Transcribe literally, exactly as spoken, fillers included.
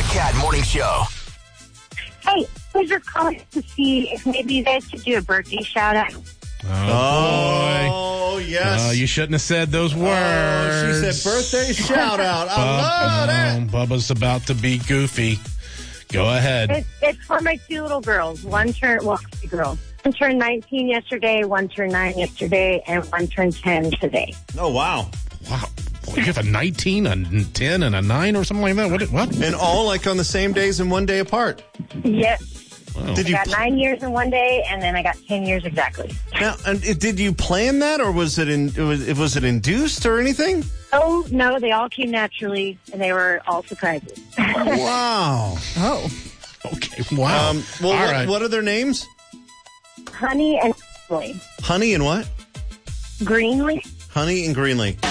Cat Morning Show. Hey, I was just calling to see if maybe you guys could do a birthday shout out. Oh, boy. Oh, yes. Oh, you shouldn't have said those words. Oh, she said birthday shout out. I love that. Bubba's about to be goofy. Go ahead. It's, it's for my two little girls. One turned, well, two girls. One turned nineteen yesterday, one turned nine yesterday, and one turned ten today. Oh, wow. Wow. You have a nineteen, a ten, and a nine or something like that? What? What? And all like on the same days and one day apart. Yes. Wow. Did I you got nine years in one day, and then I got ten years exactly. now? And it- did you plan that, or was it in? Was, was it induced or anything? Oh, no, they all came naturally, and they were all surprises. Wow. Oh. Okay. Wow. Um, well, All what, right. what are their names? Honey and Greenlee. Honey and what? Greenlee? Honey and Greenlee.